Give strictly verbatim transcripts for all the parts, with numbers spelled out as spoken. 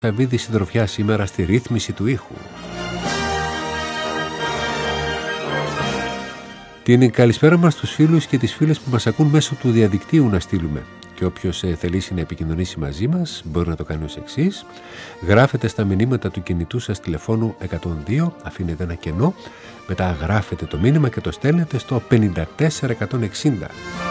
Σαββίδη συντροφιά σήμερα στη ρύθμιση του ήχου. Την καλησπέρα μας στους φίλους και τις φίλες που μας ακούν μέσω του διαδικτύου να στείλουμε. Και όποιος ε, θελήσει να επικοινωνήσει μαζί μας μπορεί να το κάνει ως εξής. Γράφετε στα μηνύματα του κινητού σας τηλεφώνου εκατόν δύο, αφήνετε ένα κενό, μετά γράφετε το μήνυμα και το στέλνετε στο πενήντα τέσσερα εκατόν εξήντα.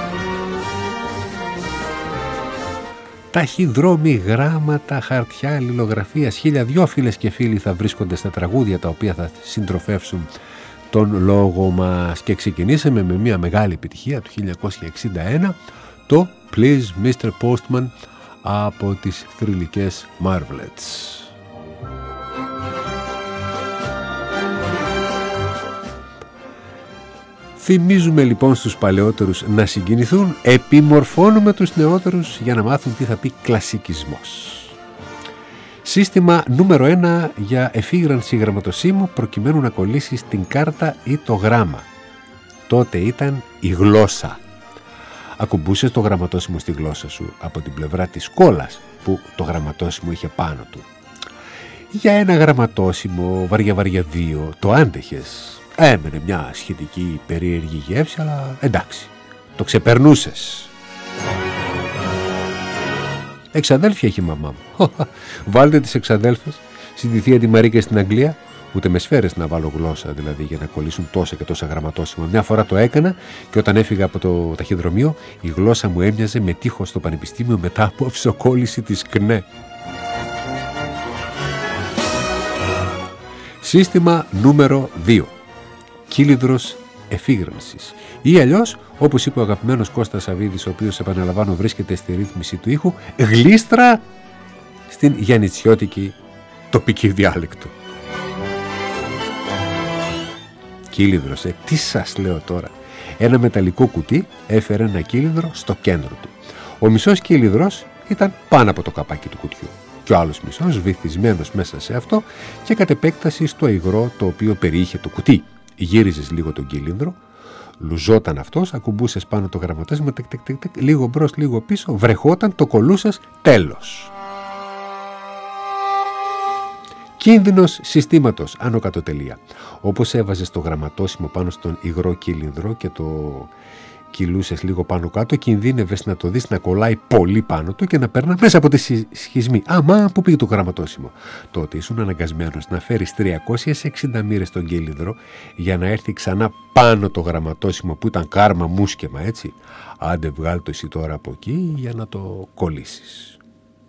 Ταχυδρόμοι, γράμματα, χαρτιά, αλληλογραφία, χίλια δυο φίλες και φίλοι θα βρίσκονται στα τραγούδια τα οποία θα συντροφεύσουν τον λόγο μας. Και ξεκινήσαμε με μια μεγάλη επιτυχία του χίλια εννιακόσια εξήντα ένα, το Please μίστερ Postman από τις θρυλικές Marvelettes. Θυμίζουμε λοιπόν στους παλαιότερους να συγκινηθούν, επιμορφώνουμε τους νεότερους για να μάθουν τι θα πει κλασικισμός. Σύστημα νούμερο ένα για εφήγρανση γραμματοσύμου προκειμένου να κολλήσεις την κάρτα ή το γράμμα. Τότε ήταν η γλώσσα. Ακουμπούσες το γραμματόσημο στη γλώσσα σου από την πλευρά της κόλλας που το γραμματόσημο είχε πάνω του. Για ένα γραμματόσημο βαριά βαριά δύο το άντεχες. Έμενε μια σχετική περίεργη γεύση, αλλά εντάξει, το ξεπερνούσες. Εξαδέλφια έχει η μαμά μου. Βάλτε τις εξαδέλφες στην θεία τη Μαρίκα στην Αγγλία. Ούτε με σφαίρες να βάλω γλώσσα, δηλαδή, για να κολλήσουν τόσα και τόσα γραμματόσημα. Μια φορά το έκανα και όταν έφυγα από το ταχυδρομείο, η γλώσσα μου έμοιαζε με τείχο στο πανεπιστήμιο μετά από αυσοκόλληση της ΚΝΕ. Σύστημα νούμερο δύο. Κύλιδρος εφήγρανσης. Ή αλλιώς, όπως είπε ο αγαπημένος Κώστας Σαββίδης, ο οποίος, επαναλαμβάνω, βρίσκεται στη ρύθμιση του ήχου, γλίστρα στην γιαννητσιώτικη τοπική διάλεκτο. Κύλιδρος, ε, τι σας λέω τώρα. Ένα μεταλλικό κουτί έφερε ένα κύλιδρο στο κέντρο του. Ο μισός κύλιδρος ήταν πάνω από το καπάκι του κουτιού και ο άλλος μισός βυθισμένος μέσα σε αυτό και κατ' επέκταση στο υγρό το οποίο περιείχε το κουτί. Γύριζες λίγο τον κύλινδρο, λουζόταν αυτός, ακουμπούσες πάνω το γραμματόσημο, τεκ, τεκ, τεκ, τεκ, λίγο μπρος, λίγο πίσω, βρεχόταν, το κολούσες, τέλος. Κίνδυνος συστήματος, άνω κάτω τελεία. Όπως έβαζες το γραμματόσημο πάνω στον υγρό κύλινδρο και το κυλούσες λίγο πάνω κάτω, κινδύνευες να το δεις να κολλάει πολύ πάνω του και να περνά μέσα από τη σχισμή. Αμά, πού πήγε το γραμματόσημο. Τότε ήσουν αναγκασμένος να φέρεις τριακόσιες εξήντα μοίρες στον κύλινδρο για να έρθει ξανά πάνω το γραμματόσημο που ήταν κάρμα μουσκεμα, έτσι. Άντε βγάλ' το εσύ τώρα από εκεί για να το κολλήσεις.